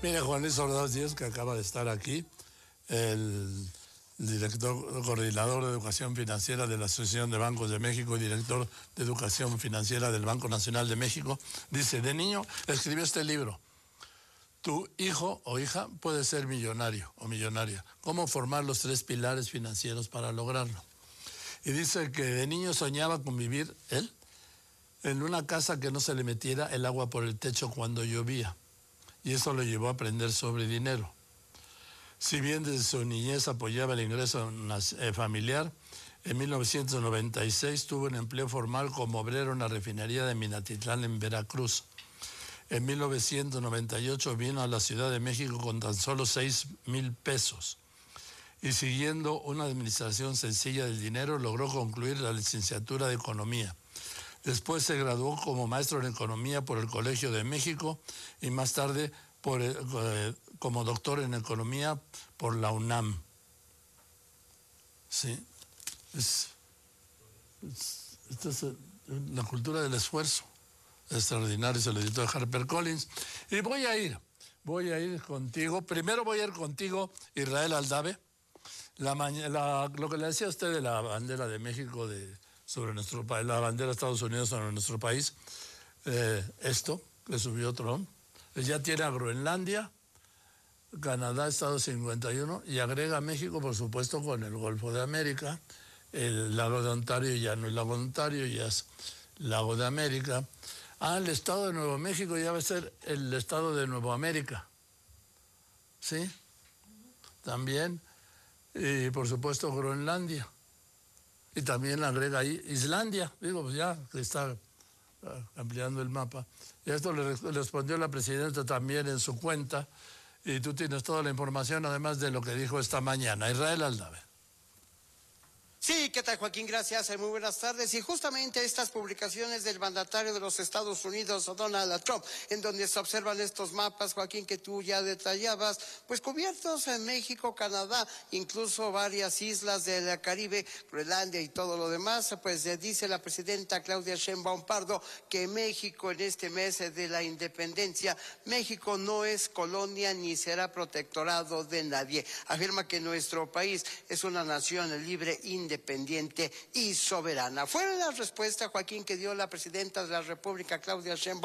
Mire, Juan Luis Ordaz Díaz, que acaba de estar aquí, el coordinador de Educación Financiera de la Asociación de Bancos de México y director de Educación Financiera del Banco Nacional de México, dice: de niño escribió este libro. Tu hijo o hija puede ser millonario o millonaria. ¿Cómo formar los 3 pilares financieros para lograrlo? Y dice que de niño soñaba con vivir, él, en una casa que no se le metiera el agua por el techo cuando llovía. Y eso lo llevó a aprender sobre dinero. Si bien desde su niñez apoyaba el ingreso familiar, en 1996 tuvo un empleo formal como obrero en la refinería de Minatitlán en Veracruz. En 1998 vino a la Ciudad de México con tan solo 6,000 pesos. Y siguiendo una administración sencilla del dinero, logró concluir la licenciatura de Economía. Después se graduó como maestro en Economía por el Colegio de México y más tarde como doctor en Economía por la UNAM. Sí, esta es la cultura del esfuerzo. Extraordinario, se lo editó de HarperCollins. Y voy a ir contigo. Primero voy a ir contigo, Israel Aldave. Lo que le decía a usted de la bandera de México sobre nuestro país, la bandera de Estados Unidos sobre nuestro país, esto que subió Trump, ya tiene a Groenlandia, Canadá, Estado 51, y agrega a México, por supuesto, con el Golfo de América, el lago de Ontario ya no es lago de Ontario, ya es lago de América. El Estado de Nuevo México ya va a ser el Estado de Nuevo América. ¿Sí? También. Y por supuesto Groenlandia. Y también agrega ahí Islandia. Digo, pues ya que está ampliando el mapa. Y a esto le respondió la presidenta también en su cuenta. Y tú tienes toda la información, además de lo que dijo esta mañana. Israel Aldave. Sí, ¿qué tal, Joaquín? Gracias, muy buenas tardes. Y justamente estas publicaciones del mandatario de los Estados Unidos, Donald Trump, en donde se observan estos mapas, Joaquín, que tú ya detallabas, pues cubiertos en México, Canadá, incluso varias islas del Caribe, Groenlandia y todo lo demás, pues dice la presidenta Claudia Sheinbaum Pardo que México en este mes de la independencia, México no es colonia ni será protectorado de nadie. Afirma que nuestro país es una nación libre, independiente y soberana. Fueron las respuestas, Joaquín, que dio la presidenta de la República, Claudia Sheinbaum,